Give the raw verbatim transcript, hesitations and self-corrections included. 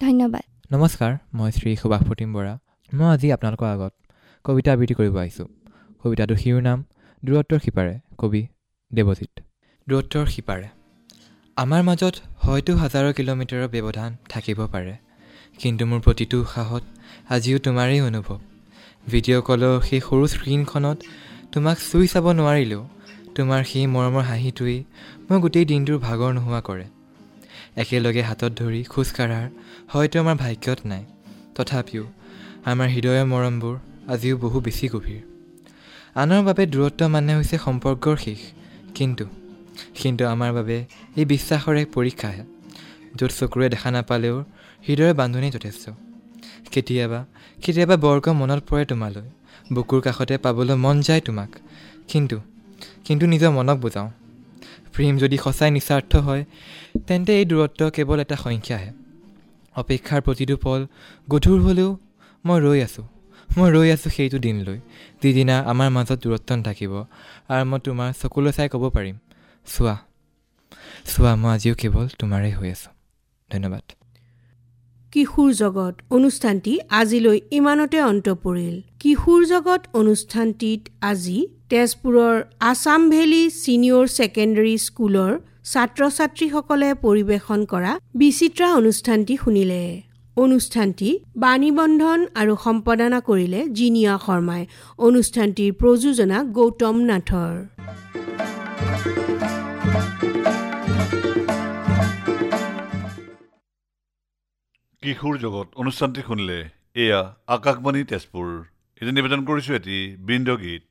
ধন্যবাদ। নমস্কাৰ, মই শ্ৰী সুভাষ প্ৰতিম বৰা। মই আজি আপোনালোকৰ আগত কবিতা আবৃত্তি কৰিব আহিছোঁ। কবিতাটোৰ শিৰোনাম দূৰত্বৰ সিপাৰে, কবি দেৱজিৎ। দূৰত্বৰ সিপাৰে। আমাৰ মাজত হয়তো হাজাৰো কিলোমিটাৰৰ ব্যৱধান থাকিব পাৰে, কিন্তু মোৰ প্ৰতিটো উশাহত আজিও তোমাৰেই অনুভৱ। ভিডিঅ' কলৰ সেই সৰু স্ক্ৰীণখনত তোমাক চুই চাব নোৱাৰিলেও তোমাৰ সেই মৰমৰ হাঁহিটোৱেই মই গোটেই দিনটোৰ ভাগৰ নোহোৱা কৰে। একেলগে হাতত ধৰি খোজ কাঢ়াৰ হয়তো আমাৰ ভাগ্যত নাই, তথাপিও আমাৰ হৃদয়ৰ মৰমবোৰ আজিও বহু বেছি গভীৰ। আনৰ বাবে দূৰত্ব মানে হৈছে সম্পৰ্কৰ শেষ, কিন্তু কিন্তু আমাৰ বাবে এই বিশ্বাসৰ এক পৰীক্ষাহে, য'ত চকুৰে দেখা নাপালেও হৃদয়ৰ বান্ধনি যথেষ্ট। কেতিয়াবা কেতিয়াবা বৰকৈ মনত পৰে তোমালৈ, বুকুৰ কাষতে পাবলৈ মন যায় তোমাক, কিন্তু কিন্তু নিজৰ মনক বুজাওঁ, প্ৰেম যদি সঁচাই নিস্বাৰ্থ হয় তেন্তে এই দূৰত্ব কেৱল এটা সংখ্যাহে। অপেক্ষাৰ প্ৰতিটো পল গধুৰ হ'লেও মই ৰৈ আছোঁ, মই ৰৈ আছোঁ সেইটো দিনলৈ, যিদিনা আমাৰ মাজত দূৰত্ব নাথাকিব আৰু মই তোমাৰ চকুলৈ চাই ক'ব পাৰিম, চোৱা চোৱা মই আজিও কেৱল তোমাৰেই হৈ আছোঁ। ধন্যবাদ। কিশোৰ জগত অনুষ্ঠানটি আজিলৈ ইমানতে অন্ত পৰিল। কিশোৰ জগত অনুষ্ঠানটিত আজি তেজপুৰৰ আছাম ভেলী ছিনিয়ৰ ছেকেণ্ডেৰী স্কুলৰ ছাত্ৰ ছাত্ৰীসকলে পৰিৱেশন কৰা বিচিত্ৰা অনুষ্ঠানটি শুনিলে। অনুষ্ঠানটি বাণীবন্ধন আৰু সম্পাদনা কৰিলে জিনিয়া শৰ্মাই। অনুষ্ঠানটিৰ প্ৰযোজনা গৌতম নাথৰ। কিশোৰ জগত অনুষ্ঠানটি শুনিলে। এয়া আকাশবাণী তেজপুৰ। এতিয়া নিবেদন কৰিছোঁ এটি বৃন্দগীত।